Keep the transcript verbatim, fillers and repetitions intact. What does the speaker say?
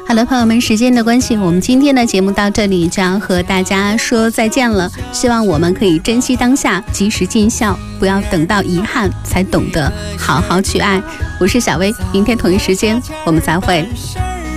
好了，朋友们，时间的关系，我们今天的节目到这里就要和大家说再见了。希望我们可以珍惜当下，及时尽孝，不要等到遗憾才懂得好好去爱。我是小薇，明天同一时间我们再会。